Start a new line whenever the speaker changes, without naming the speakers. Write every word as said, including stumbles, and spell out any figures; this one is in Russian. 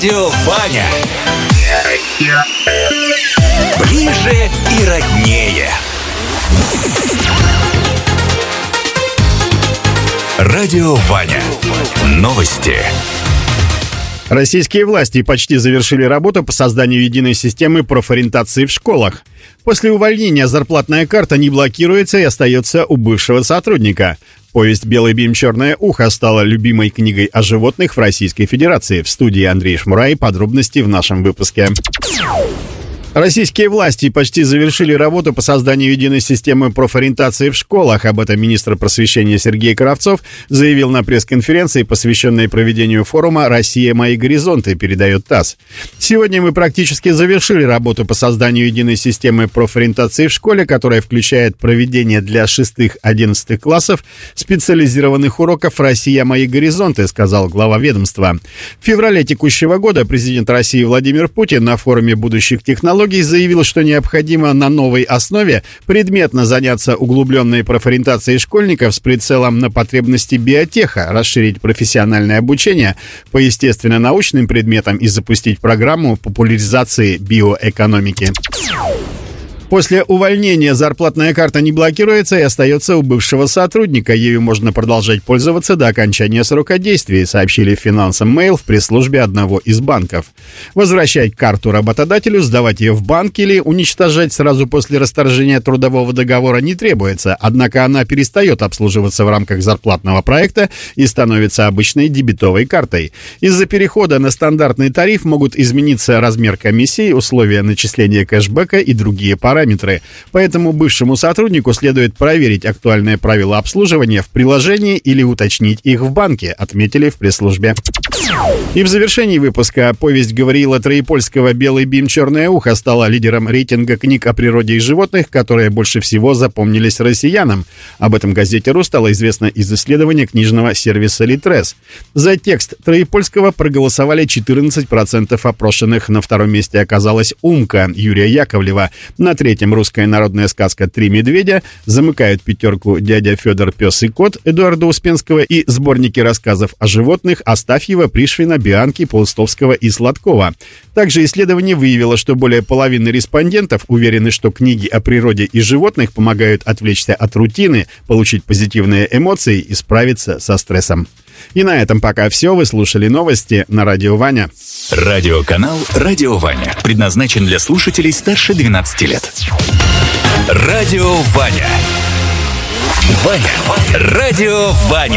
Радио Ваня. Ближе и роднее. Радио Ваня. Новости.
Российские власти почти завершили работу по созданию единой системы профориентации в школах. После увольнения зарплатная карта не блокируется и остается у бывшего сотрудника. Повесть «Белый бим, черное ухо» стала любимой книгой о животных в Российской Федерации. В студии Андрей Шмурай. Подробности в нашем выпуске. Российские власти почти завершили работу по созданию единой системы профориентации в школах. Об этом министр просвещения Сергей Кравцов заявил на пресс-конференции, посвященной проведению форума «Россия. Мои горизонты», передает ТАСС. Сегодня мы практически завершили работу по созданию единой системы профориентации в школе, которая включает проведение для шестых-одиннадцатых классов специализированных уроков «Россия. Мои горизонты», сказал глава ведомства. В феврале текущего года президент России Владимир Путин на форуме будущих технологий заявил, что необходимо на новой основе предметно заняться углубленной профориентацией школьников с прицелом на потребности биотеха, расширить профессиональное обучение по естественно-научным предметам и запустить программу популяризации биоэкономики. После увольнения зарплатная карта не блокируется и остается у бывшего сотрудника. Ею можно продолжать пользоваться до окончания срока действия, сообщили в Финансам Mail в пресс-службе одного из банков. Возвращать карту работодателю, сдавать ее в банк или уничтожать сразу после расторжения трудового договора не требуется, однако она перестает обслуживаться в рамках зарплатного проекта и становится обычной дебетовой картой. Из-за перехода на стандартный тариф могут измениться размер комиссии, условия начисления кэшбэка и другие параметры. Поэтому бывшему сотруднику следует проверить актуальные правила обслуживания в приложении или уточнить их в банке, отметили в пресс-службе. И в завершении выпуска повесть Гавриила Троепольского «Белый бим, черное ухо» стала лидером рейтинга книг о природе и животных, которые больше всего запомнились россиянам. Об этом газете «Ру» стало известно из исследования книжного сервиса «Литрес». За текст Троепольского проголосовали четырнадцать процентов опрошенных. На втором месте оказалась «Умка» Юрия Яковлева. На третьем русская народная сказка «Три медведя». Замыкают пятерку «Дядя Федор, пес и кот» Эдуарда Успенского и сборники рассказов о животных Астафьева, Пришвина, Бианки, Паустовского и Сладкова. Также исследование выявило, что более половины респондентов уверены, что книги о природе и животных помогают отвлечься от рутины, получить позитивные эмоции и справиться со стрессом. И на этом пока все. Вы слушали новости на Радио Ваня.
Радиоканал «Радио Ваня» предназначен для слушателей старше двенадцати лет. Радио Ваня. Ваня. Радио Ваня.